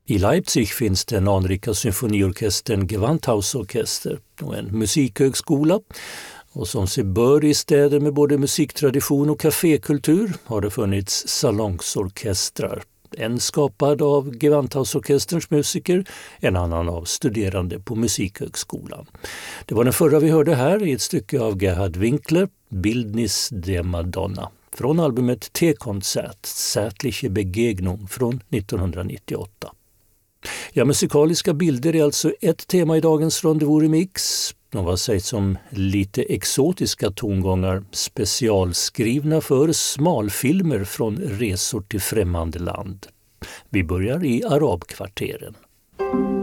I Leipzig finns den anrika symfoniorkestern Gewandhausorchester och en musikhögskola. Och som sig bör i städer med både musiktradition och kafékultur har det funnits salongsorkestrar. En skapad av Gewandhausorkesterns musiker, en annan av studerande på musikhögskolan. Det var den förra vi hörde här i ett stycke av Gerhard Winkler, Bildnis der Madonna, från albumet T-Konzert, Zärtliche Begegnung från 1998. Ja, musikaliska bilder är alltså ett tema i dagens Rendezvous-remix. Och vad sägs om lite exotiska tongångar, specialskrivna för smalfilmer från resor till främmande land. Vi börjar i arabkvarteren.